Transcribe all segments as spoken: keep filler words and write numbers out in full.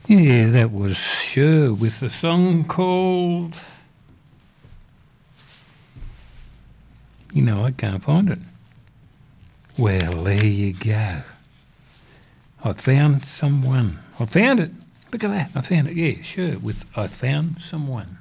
Yeah, that was Sure with the song called... You know, I can't find it. Well, there you go. I found someone. I found it. Look at that. I found it. Yeah, Sure with I Found Someone.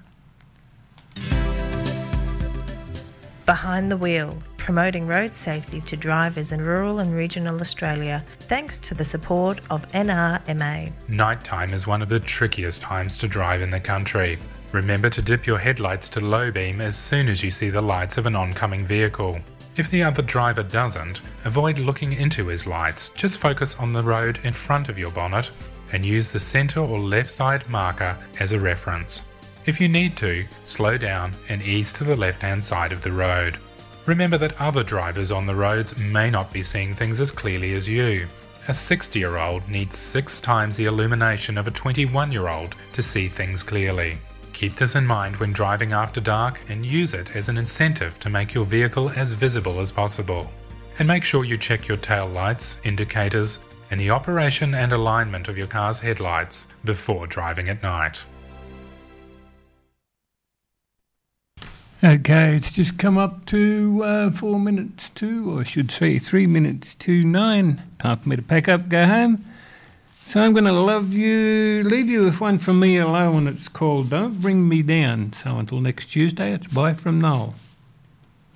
Behind the Wheel, promoting road safety to drivers in rural and regional Australia, thanks to the support of N R M A. Nighttime is one of the trickiest times to drive in the country. Remember to dip your headlights to low beam as soon as you see the lights of an oncoming vehicle. If the other driver doesn't, avoid looking into his lights. Just focus on the road in front of your bonnet and use the centre or left side marker as a reference. If you need to, slow down and ease to the left-hand side of the road. Remember that other drivers on the roads may not be seeing things as clearly as you. A sixty-year-old needs six times the illumination of a twenty-one-year-old to see things clearly. Keep this in mind when driving after dark and use it as an incentive to make your vehicle as visible as possible. And make sure you check your tail lights, indicators, and the operation and alignment of your car's headlights before driving at night. Okay, it's just come up to uh, four minutes to, or I should say three minutes to nine. Time for me to pack up, go home. So I'm going to love you, leave you with one from me alone, and it's called Don't Bring Me Down. So until next Tuesday, it's bye from Noel.